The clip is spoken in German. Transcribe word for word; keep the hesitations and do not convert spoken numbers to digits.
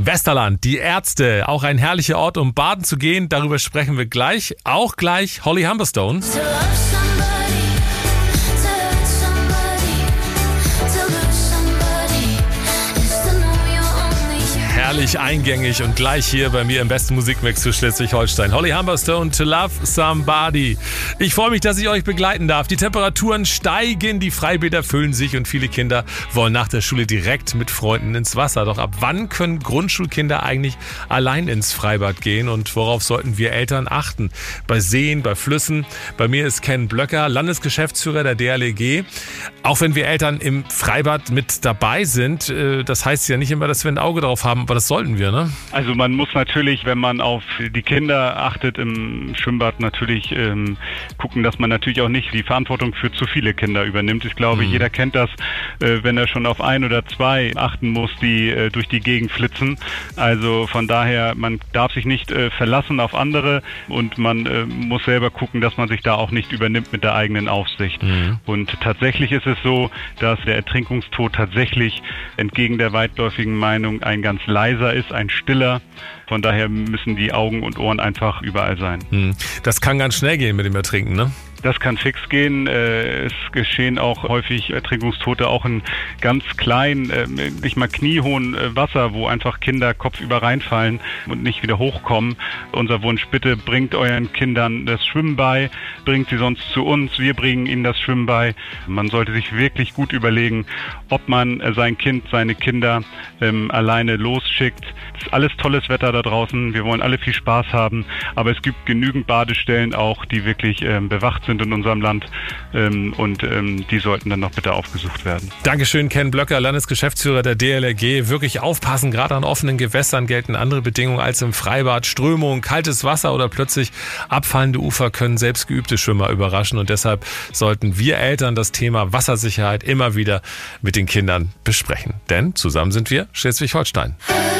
Westerland, die Ärzte, auch ein herrlicher Ort, um baden zu gehen. Darüber sprechen wir gleich. Auch gleich Holly Humberstone. Herrlich eingängig und gleich hier bei mir im besten Musikmix für Schleswig-Holstein. Holly Humberstone, To Love Somebody. Ich freue mich, dass ich euch begleiten darf. Die Temperaturen steigen, die Freibäder füllen sich und viele Kinder wollen nach der Schule direkt mit Freunden ins Wasser. Doch ab wann können Grundschulkinder eigentlich allein ins Freibad gehen und worauf sollten wir Eltern achten? Bei Seen, bei Flüssen. Bei mir ist Ken Blöcker, Landesgeschäftsführer der D L R G. Auch wenn wir Eltern im Freibad mit dabei sind, das heißt ja nicht immer, dass wir ein Auge drauf haben, aber das sollten wir, ne? Also man muss natürlich, wenn man auf die Kinder achtet im Schwimmbad, natürlich ähm, gucken, dass man natürlich auch nicht die Verantwortung für zu viele Kinder übernimmt. Ich glaube, mhm. jeder kennt das, äh, wenn er schon auf ein oder zwei achten muss, die äh, durch die Gegend flitzen. Also von daher, man darf sich nicht äh, verlassen auf andere und man äh, muss selber gucken, dass man sich da auch nicht übernimmt mit der eigenen Aufsicht. Mhm. Und tatsächlich ist es so, dass der Ertrinkungstod tatsächlich entgegen der weitläufigen Meinung ein ganz leiser ist, ein stiller. Von daher müssen die Augen und Ohren einfach überall sein. Das kann ganz schnell gehen mit dem Ertrinken, ne? Das kann fix gehen. Es geschehen auch häufig Ertrinkungstote, auch in ganz kleinen, nicht mal kniehohen Wasser, wo einfach Kinder kopfüber reinfallen und nicht wieder hochkommen. Unser Wunsch, bitte bringt euren Kindern das Schwimmen bei, bringt sie sonst zu uns, wir bringen ihnen das Schwimmen bei. Man sollte sich wirklich gut überlegen, ob man sein Kind, seine Kinder ähm, alleine losschickt. Es ist alles tolles Wetter da draußen, wir wollen alle viel Spaß haben, aber es gibt genügend Badestellen auch, die wirklich ähm, bewacht sind in unserem Land ähm, und ähm, die sollten dann noch bitte aufgesucht werden. Dankeschön, Ken Blöcker, Landesgeschäftsführer der D L R G. Wirklich aufpassen, gerade an offenen Gewässern gelten andere Bedingungen als im Freibad. Strömung, kaltes Wasser oder plötzlich abfallende Ufer können selbst geübte Schwimmer überraschen und deshalb sollten wir Eltern das Thema Wassersicherheit immer wieder mit den Kindern besprechen. Denn zusammen sind wir Schleswig-Holstein.